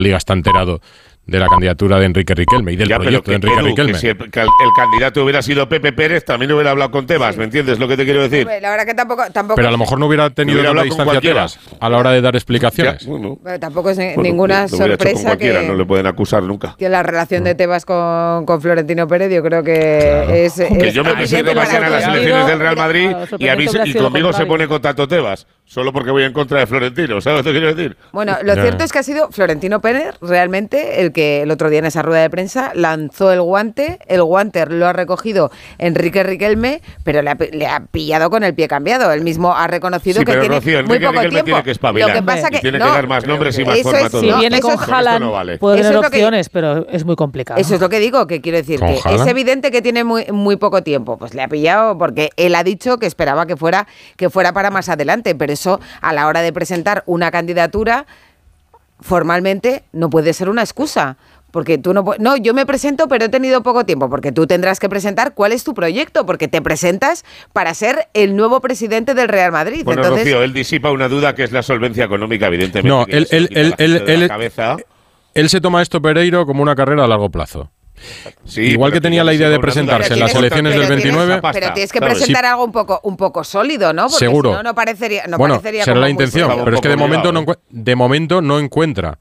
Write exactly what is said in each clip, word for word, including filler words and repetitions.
Liga está enterado de la candidatura de Enrique Riquelme y del ya, proyecto que, de Enrique Edu, Riquelme. Que si el, que el, el candidato hubiera sido Pepe Pérez, también hubiera hablado con Tebas, sí. ¿Me entiendes lo que te quiero decir? La verdad que tampoco, tampoco Pero a lo mejor no hubiera tenido hubiera tanta distancia Tebas a la hora de dar explicaciones. Ya, bueno, pero tampoco es bueno, ninguna lo sorpresa que no le pueden acusar nunca. Que la relación de Tebas con, con Florentino Pérez, yo creo que claro. es, es que yo me presento mañana a las elecciones del Real Madrid claro, y, a mí, y conmigo se pone contacto Tebas. Solo porque voy en contra de Florentino, ¿sabes lo que quiero decir? Bueno, lo no. cierto es que ha sido Florentino Pérez realmente el que el otro día en esa rueda de prensa lanzó el guante, el guante lo ha recogido Enrique Riquelme, pero le ha, le ha pillado con el pie cambiado. Él mismo ha reconocido sí, que pero, tiene Rocío, muy Enrique poco Riquelme tiempo. Tiene que espabilar, lo que pasa y que tiene no, que dar más nombres y más forma todo. Si viene con Haaland, no vale. puede tener eso opciones, que, pero es muy complicado. Eso es lo que digo, que quiero decir, que Haaland? es evidente que tiene muy, muy poco tiempo. Pues le ha pillado porque él ha dicho que esperaba que fuera, que fuera para más adelante, pero eso a la hora de presentar una candidatura formalmente no puede ser una excusa. Porque tú no no, yo me presento, pero he tenido poco tiempo, porque tú tendrás que presentar cuál es tu proyecto, porque te presentas para ser el nuevo presidente del Real Madrid. Bueno, Entonces, Rocío, él disipa una duda que es la solvencia económica, evidentemente. No, él, él, él, él, él, cabeza. él se toma esto, Pereiro, como una carrera a largo plazo. Sí, igual que tenía la idea de presentarse en las elecciones del veintinueve. Tienes, pero tienes que presentar sí. algo un poco, un poco sólido, ¿no? Porque seguro. Si no, no parecería, no bueno, parecería será como la intención, muy pero es que de momento, obligado. no, de momento no encuentra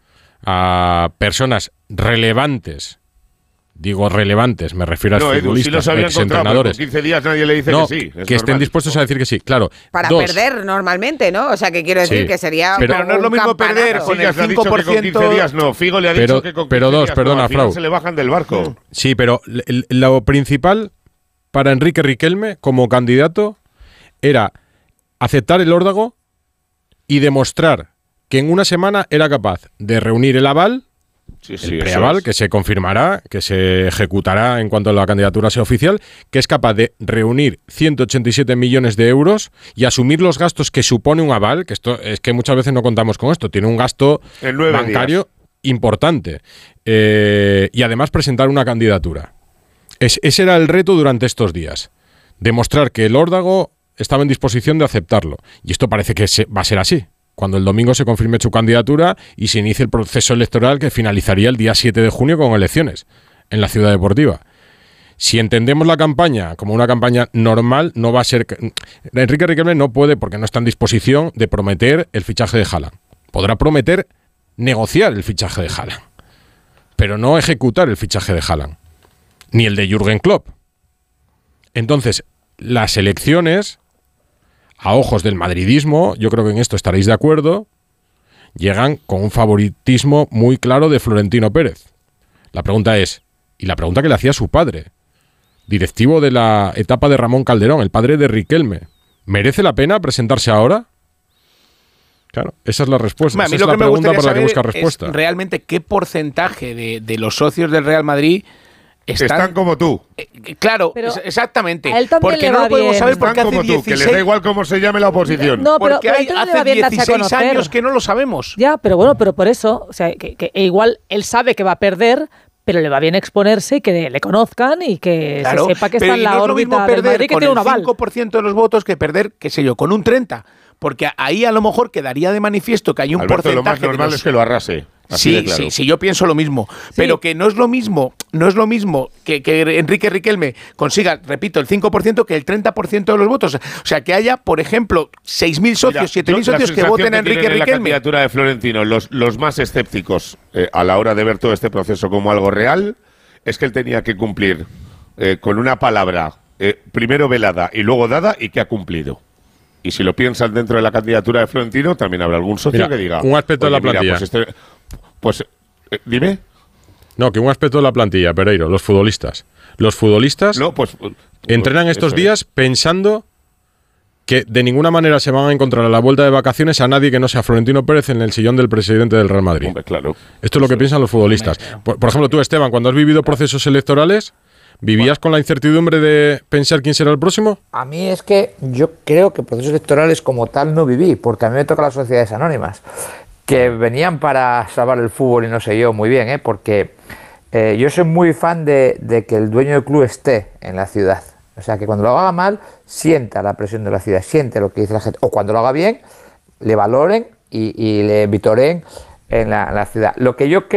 a personas relevantes. Digo relevantes, me refiero a no, futbolistas, Edu, sí exentrenadores. En quince días nadie le dice no, que sí. que normal. estén dispuestos a decir que sí, claro. Para Dos. perder normalmente, ¿no? O sea, que quiero decir sí. que sería pero, pero no es lo mismo campanazo. perder con el cinco por ciento. Con quince días no, Figo le ha pero, dicho que con quince pero dos, días perdona, no, al final Frau. se le bajan del barco. Sí, pero lo principal para Enrique Riquelme como candidato era aceptar el órdago y demostrar que en una semana era capaz de reunir el aval, sí, sí, el preaval, es. que se confirmará, que se ejecutará en cuanto la candidatura sea oficial, que es capaz de reunir ciento ochenta y siete millones de euros y asumir los gastos que supone un aval, que esto es que muchas veces no contamos con esto, tiene un gasto bancario días. importante, eh, y además presentar una candidatura. Es, ese era el reto durante estos días, demostrar que el órdago estaba en disposición de aceptarlo, y esto parece que se, va a ser así, cuando el domingo se confirme su candidatura y se inicie el proceso electoral que finalizaría el día siete de junio con elecciones en la Ciudad Deportiva. Si entendemos la campaña como una campaña normal, no va a ser... Enrique Riquelme no puede, porque no está en disposición de prometer el fichaje de Haaland. Podrá prometer negociar el fichaje de Haaland, pero no ejecutar el fichaje de Haaland, ni el de Jürgen Klopp. Entonces, las elecciones, a ojos del madridismo, yo creo que en esto estaréis de acuerdo, llegan con un favoritismo muy claro de Florentino Pérez. La pregunta es, y la pregunta que le hacía su padre, directivo de la etapa de Ramón Calderón, el padre de Riquelme, ¿merece la pena presentarse ahora? Claro, esa es la respuesta. Bueno, a mí esa lo es que la me pregunta gustaría por la que busca saber respuesta. Es realmente qué porcentaje de, de los socios del Real Madrid Están, están como tú. Eh, claro, pero exactamente. a él también porque le no va lo podemos bien. saber Están porque hace como tú, dieciséis, que les da igual cómo se llame la oposición. No, pero, porque pero hay, entonces le hace va bien darse a dieciséis conocer. años que no lo sabemos. Ya, pero bueno, pero por eso, o sea, que, que igual él sabe que va a perder, pero le va bien exponerse y que le conozcan y que Claro, se sepa que pero está en y la no es lo órbita mismo del perder Madrid, que con tiene un el aval. cinco por ciento de los votos que perder, qué sé yo, con un treinta por ciento. Porque ahí a lo mejor quedaría de manifiesto que hay un Alberto, porcentaje lo más normal de los... es que lo arrase. Así Sí, de claro. sí, sí, yo pienso lo mismo, sí. Pero que no es lo mismo, no es lo mismo que, que Enrique Riquelme consiga, repito, el cinco por ciento que el treinta por ciento de los votos. O sea, que haya, por ejemplo, seis mil socios, siete mil socios que voten a Enrique Riquelme. La candidatura de Florentino, los, los más escépticos eh, a la hora de ver todo este proceso como algo real, es que él tenía que cumplir eh, con una palabra eh, primero velada y luego dada y que ha cumplido. Y si lo piensan dentro de la candidatura de Florentino, también habrá algún socio mira, que diga... un aspecto de la plantilla. Mira, pues, este, pues eh, dime. No, que un aspecto de la plantilla, Pereiro, los futbolistas. Los futbolistas no, pues, pues, entrenan estos días es. pensando que de ninguna manera se van a encontrar a la vuelta de vacaciones a nadie que no sea Florentino Pérez en el sillón del presidente del Real Madrid. Hombre, claro. Esto es lo que piensan los futbolistas. Por, por ejemplo, tú, Esteban, cuando has vivido procesos electorales, ¿vivías bueno. con la incertidumbre de pensar quién será el próximo? A mí es que yo creo que procesos electorales como tal no viví, porque a mí me toca las sociedades anónimas, que venían para salvar el fútbol y no sé yo muy bien, ¿eh? porque eh, yo soy muy fan de, de que el dueño del club esté en la ciudad. O sea, que cuando lo haga mal, sienta la presión de la ciudad, siente lo que dice la gente. O cuando lo haga bien, le valoren y, y le vitoreen en la, en la ciudad. Lo que yo creo